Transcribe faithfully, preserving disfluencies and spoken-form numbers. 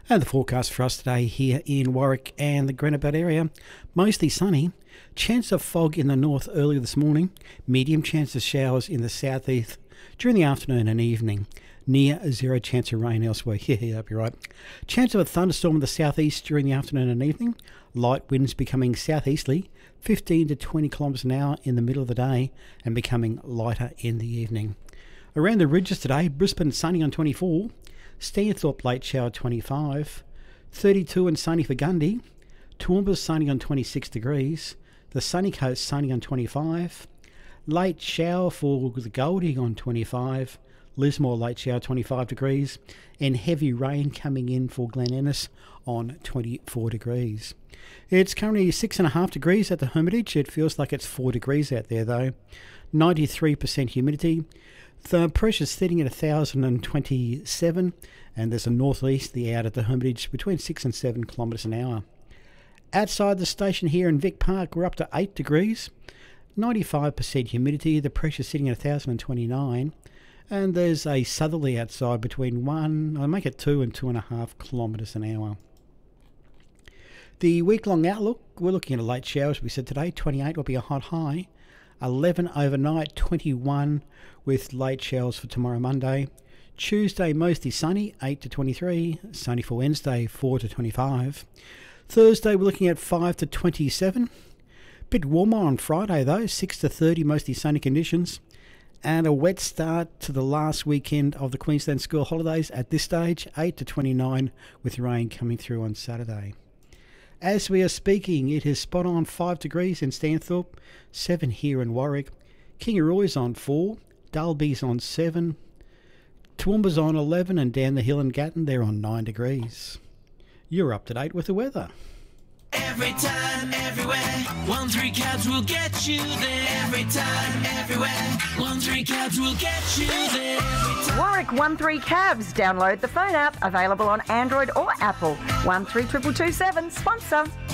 And the forecast for us today here in Warwick and the Greenock area, mostly sunny. Chance of fog in the north early this morning. Medium chance of showers in the southeast during the afternoon and evening. Near zero chance of rain elsewhere. Yeah, yeah, that'll be right. Chance of a thunderstorm in the southeast during the afternoon and evening. Light winds becoming southeasterly, fifteen to twenty kilometres an hour in the middle of the day and becoming lighter in the evening. Around the ridges today, Brisbane sunny on twenty-four. Stanthorpe late shower twenty-five. thirty-two and sunny for Gundy. Toowoomba sunny on twenty-six degrees. The Sunny Coast sunny on twenty-five. Late shower for the Goldie on twenty-five. Lismore late shower twenty-five degrees. And heavy rain coming in for Glen Innes on twenty-four degrees. It's currently six and a half degrees at the Hermitage. It feels like it's four degrees out there though. ninety-three percent humidity. The pressure's sitting at one thousand twenty-seven, and there's a northeasterly out at the Hermitage between six and seven kilometres an hour. Outside the station here in Vic Park, we're up to eight degrees, ninety-five percent humidity, the pressure's sitting at one thousand twenty-nine, and there's a southerly outside between one, I'll make it two and two and a half kilometres an hour. The week-long outlook, we're looking at a late shower, as we said today. twenty-eight will be a hot high. eleven overnight, twenty-one with late showers for tomorrow Monday. Tuesday mostly sunny, eight to twenty-three. Sunny for Wednesday, four to twenty-five. Thursday we're looking at five to twenty-seven. Bit warmer on Friday though, six to thirty, mostly sunny conditions. And a wet start to the last weekend of the Queensland school holidays at this stage, eight to twenty-nine with rain coming through on Saturday. As we are speaking, it is spot on five degrees in Stanthorpe, seven here in Warwick. Kingaroy's on four, Dalby's on seven, Toowoomba's on eleven, and down the hill in Gatton they're on nine degrees. You're up to date with the weather. Every time, everywhere, one three cabs will get you there. Every time, everywhere, one three cabs will get you there. Every time. Warwick one three Cabs. Download the phone app, available on Android or Apple. one three two two two seven, sponsor.